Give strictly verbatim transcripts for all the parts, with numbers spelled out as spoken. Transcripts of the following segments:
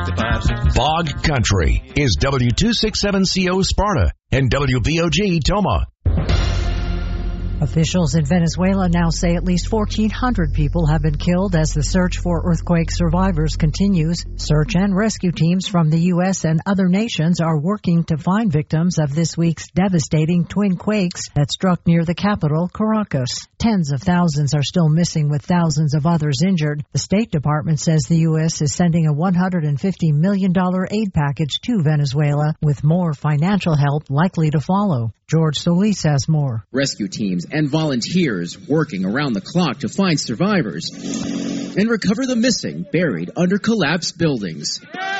sixty-five, sixty-six. Bog Country is W two sixty-seven C O Sparta and W B O G Toma. Officials in Venezuela now say at least fourteen hundred people have been killed as the search for earthquake survivors continues. Search and rescue teams from the U S and other nations are working to find victims of this week's devastating twin quakes that struck near the capital, Caracas. Tens of thousands are still missing, with thousands of others injured. The State Department says the U S is sending a one hundred fifty million dollars aid package to Venezuela, with more financial help likely to follow. George Solis has more. Rescue teams and volunteers working around the clock to find survivors and recover the missing buried under collapsed buildings.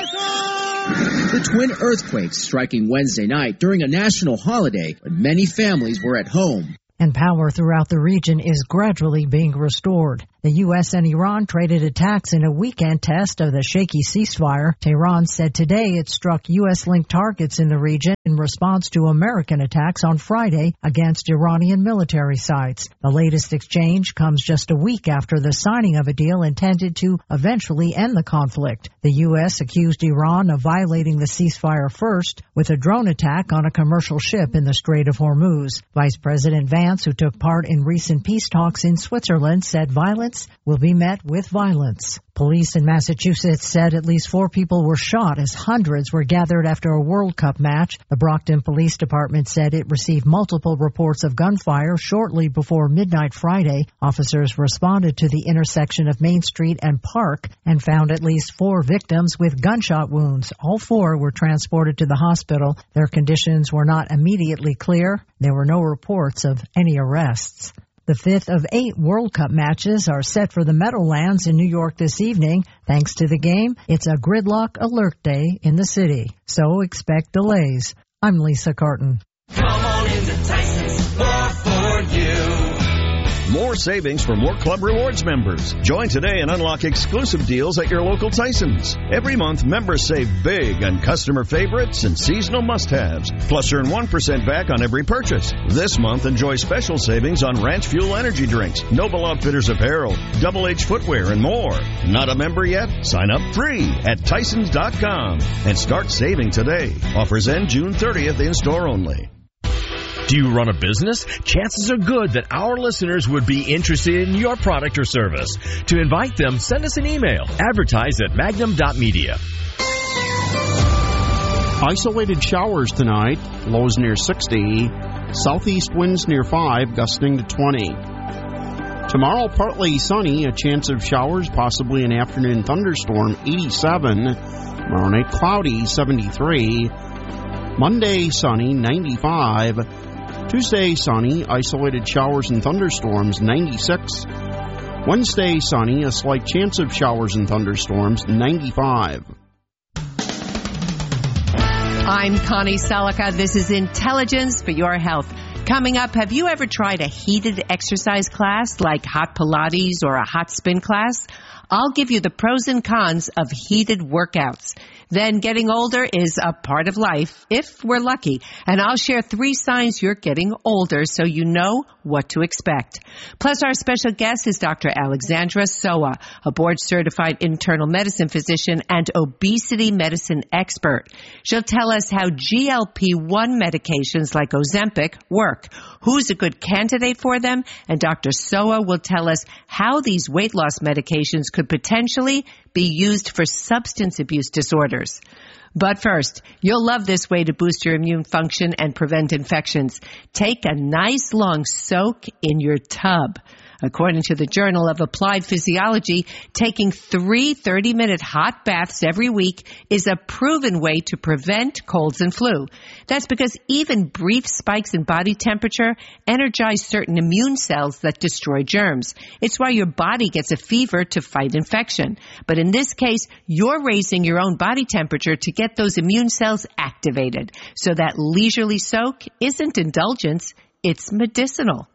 The twin earthquakes striking Wednesday night during a national holiday when many families were at home. And power throughout the region is gradually being restored. The U S and Iran traded attacks in a weekend test of the shaky ceasefire. Tehran said today it struck U S-linked targets in the region in response to American attacks on Friday against Iranian military sites. The latest exchange comes just a week after the signing of a deal intended to eventually end the conflict. The U S accused Iran of violating the ceasefire first with a drone attack on a commercial ship in the Strait of Hormuz. Vice President Vance, who took part in recent peace talks in Switzerland, said violence will be met with violence. Police in Massachusetts said at least four people were shot as hundreds were gathered after a World Cup match. The Brockton Police Department said it received multiple reports of gunfire shortly before midnight Friday. Officers responded to the intersection of Main Street and Park and found at least four victims with gunshot wounds. All four were transported to the hospital. Their conditions were not immediately clear. There were no reports of any arrests. The fifth of eight World Cup matches are set for the Meadowlands in New York this evening. Thanks to the game, it's a gridlock alert day in the city, so expect delays. I'm Lisa Carton. Come on into Tyson's, more for you. More savings for more Club Rewards members. Join today and unlock exclusive deals at your local Tyson's. Every month, members save big on customer favorites and seasonal must-haves. Plus, earn one percent back on every purchase. This month, enjoy special savings on Ranch Fuel energy drinks, Noble Outfitters apparel, Double H footwear, and more. Not a member yet? Sign up free at Tysons dot com and start saving today. Offers end June thirtieth, in-store only. Do you run a business? Chances are good that our listeners would be interested in your product or service. To invite them, send us an email. Advertise at magnum dot media. Isolated showers tonight. Lows near sixty. Southeast winds near five, gusting to twenty. Tomorrow, partly sunny. A chance of showers, possibly an afternoon thunderstorm, eighty-seven. Tomorrow night, cloudy, seventy-three. Monday, sunny, ninety-five. Tuesday, sunny, isolated showers and thunderstorms, ninety-six. Wednesday, sunny, a slight chance of showers and thunderstorms, ninety-five. I'm Connie Selica. This is Intelligence for Your Health. Coming up, have you ever tried a heated exercise class like hot Pilates or a hot spin class? I'll give you the pros and cons of heated workouts. Then getting older is a part of life, if we're lucky. And I'll share three signs you're getting older so you know what to expect. Plus, our special guest is Doctor Alexandra Soa, a board-certified internal medicine physician and obesity medicine expert. She'll tell us how G L P one medications like Ozempic work, who's a good candidate for them, and Doctor Soa will tell us how these weight loss medications could potentially be used for substance abuse disorders. But first, you'll love this way to boost your immune function and prevent infections. Take a nice long soak in your tub. According to the Journal of Applied Physiology, taking three thirty-minute hot baths every week is a proven way to prevent colds and flu. That's because even brief spikes in body temperature energize certain immune cells that destroy germs. It's why your body gets a fever to fight infection. But in this case, you're raising your own body temperature to get those immune cells activated. So that leisurely soak isn't indulgence, it's medicinal.